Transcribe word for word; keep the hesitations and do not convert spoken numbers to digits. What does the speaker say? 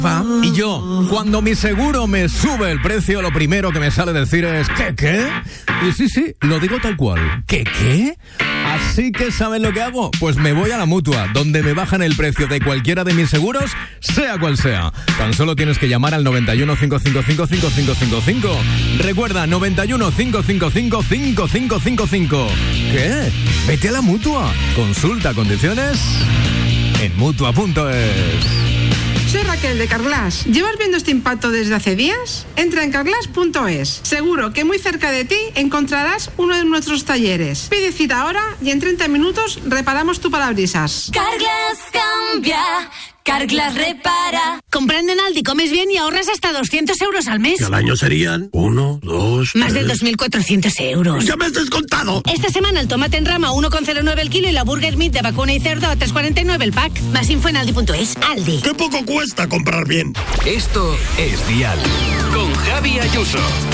Y yo, cuando mi seguro me sube el precio, lo primero que me sale decir es ¿qué, qué? Y sí, sí, lo digo tal cual. ¿Qué, qué? Así que ¿saben lo que hago? Pues me voy a la Mutua, donde me bajan el precio de cualquiera de mis seguros, sea cual sea. Tan solo tienes que llamar al noventa y uno, cinco cinco cinco, cinco cinco cinco cinco. Recuerda, noventa y uno, cinco cinco cinco, cinco cinco cinco cinco. ¿Qué? Vete a la Mutua. Consulta condiciones en mutua punto es. Soy Raquel de Carglass. ¿Llevas viendo este impacto desde hace días? Entra en carglass punto es. Seguro que muy cerca de ti encontrarás uno de nuestros talleres. Pide cita ahora y en treinta minutos reparamos tu parabrisas. Carglass cambia, Carglass repara. Comprando en Aldi comes bien y ahorras hasta doscientos euros al mes. Y al año serían uno, dos, Más tres... de dos mil cuatrocientos euros. ¡Ya me has descontado! Esta semana el tomate en rama uno coma cero nueve el kilo y la burger meat de vacuna y cerdo a tres coma cuarenta y nueve el pack. Más info en aldi punto es. Aldi. ¡Qué poco cuesta comprar bien! Esto es Dial. Con Javi Ayuso.